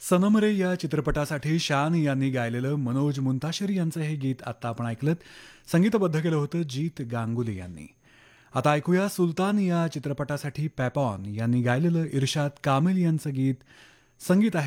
सनम रे या चित्रपटासाठी शान यांनी गायलेलं मनोज मुंताशिर यांचं हे गीत आत्ता आपण ऐकलं. संगीतबद्ध केलं होतं जीत गांगुली यांनी. आता ऐकूया सुलतान या चित्रपटासाठी पॅपॉन यांनी गायलेलं इर्शाद कामिल यांचं गीत. संगीत आहे